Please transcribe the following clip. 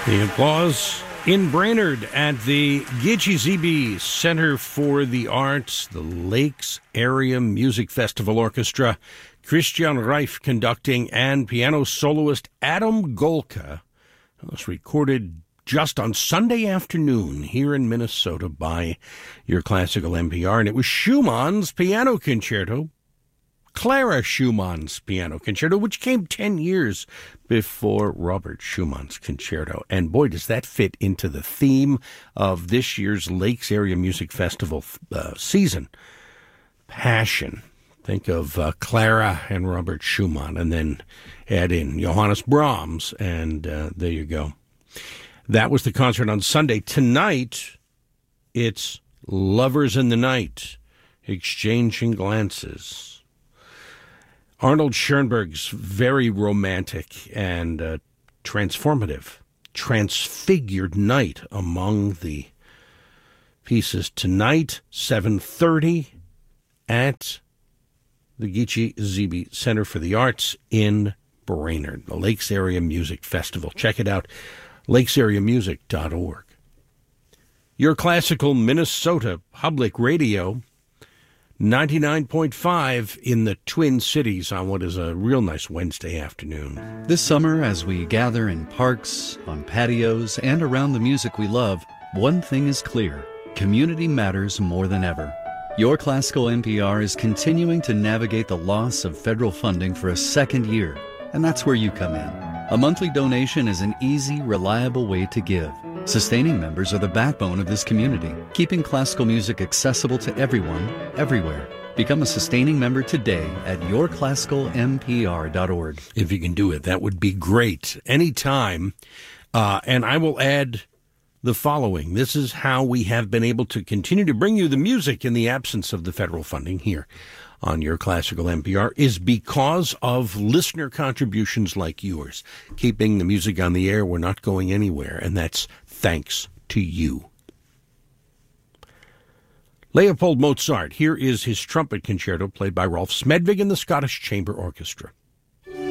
The applause in Brainerd at the Gitche-Zebe Center for the Arts, the Lakes Area Music Festival Orchestra, Christian Reif conducting, and piano soloist Adam Golka. It was recorded just on Sunday afternoon here in Minnesota by your classical NPR, and it was Schumann's Piano Concerto, Clara Schumann's Piano Concerto, which came 10 years before Robert Schumann's Concerto. And boy, does that fit into the theme of this year's Lakes Area Music Festival season. Passion. Think of Clara and Robert Schumann, and then add in Johannes Brahms, and there you go. That was the concert on Sunday. Tonight, it's Lovers in the Night, Exchanging Glances. Arnold Schoenberg's very romantic and transformative, transfigured night among the pieces. Tonight, 7:30 at the Gitche-Zebe Center for the Arts in Brainerd, the Lakes Area Music Festival. Check it out, lakesareamusic.org. Your classical Minnesota Public Radio, 99.5 in the Twin Cities on what is a real nice Wednesday afternoon. This summer, as we gather in parks, on patios, and around the music we love, one thing is clear: community matters more than ever. Your Classical NPR is continuing to navigate the loss of federal funding for a second year, and that's where you come in. A monthly donation is an easy, reliable way to give. Sustaining members are the backbone of this community, keeping classical music accessible to everyone, everywhere. Become a sustaining member today at yourclassicalnpr.org. If you can do it, that would be great. Anytime. And I will add the following. This is how we have been able to continue to bring you the music in the absence of the federal funding here on Your Classical NPR, is because of listener contributions like yours. Keeping the music on the air, we're not going anywhere, and that's thanks to you. Leopold Mozart, here is his trumpet concerto played by Rolf Smedvig and the Scottish Chamber Orchestra.